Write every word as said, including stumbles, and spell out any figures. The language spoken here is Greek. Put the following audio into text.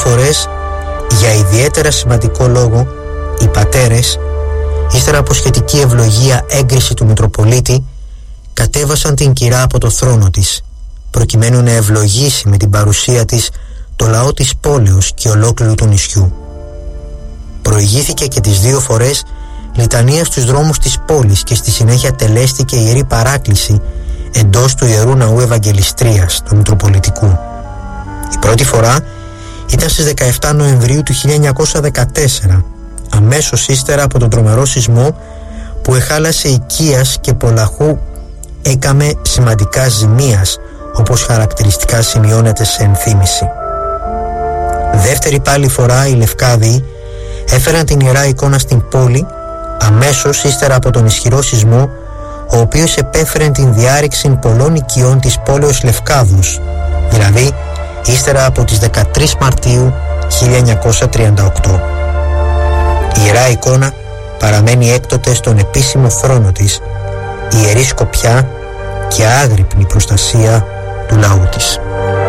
φορές, για ιδιαίτερα σημαντικό λόγο, οι πατέρες, ύστερα από σχετική ευλογία έγκριση του Μητροπολίτη, κατέβασαν την κυρά από το θρόνο της, προκειμένου να ευλογήσει με την παρουσία της το λαό της πόλεως και ολόκληρου του νησιού. Προηγήθηκε και τις δύο φορές λιτανία στους δρόμους της πόλης και στη συνέχεια τελέστηκε ιερή παράκληση εντός του Ιερού Ναού Ευαγγελιστρίας του Μητροπολιτικού. Η πρώτη φορά ήταν στις δεκαεφτά Νοεμβρίου του χίλια εννιακόσια δεκατέσσερα, αμέσως ύστερα από τον τρομερό σεισμό που εχάλασε οικίας και πολλαχού έκαμε σημαντικά ζημίας, όπως χαρακτηριστικά σημειώνεται σε ενθύμηση. Δεύτερη πάλι φορά οι Λευκάδιοι έφεραν την Ιερά Εικόνα στην πόλη αμέσως ύστερα από τον ισχυρό σεισμό, ο οποίος επέφερε την διάρρηξη πολλών οικειών της πόλεως Λευκάδους, δηλαδή ύστερα από τις δεκατρείς Μαρτίου χίλια εννιακόσια τριάντα οκτώ. Η Ιερά Εικόνα παραμένει έκτοτε στον επίσημο θρόνο της, ιερή σκοπιά και άγρυπνη προστασία του λαού της.